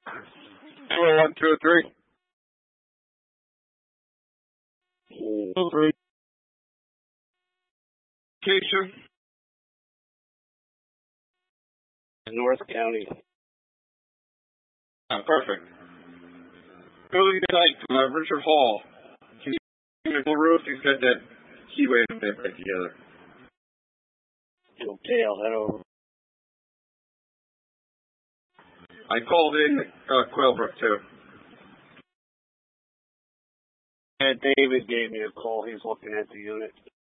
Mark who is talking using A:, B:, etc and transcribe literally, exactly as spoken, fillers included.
A: Two one two three. Two three. Location.
B: North County.
A: Oh, perfect. Building site, uh, Richard Hall. Can you see the roof? He's got that keyway bit right together.
B: Okay, I'll head over.
A: I called in uh, Quailbrook too.
B: And David gave me a call. He's looking at the unit.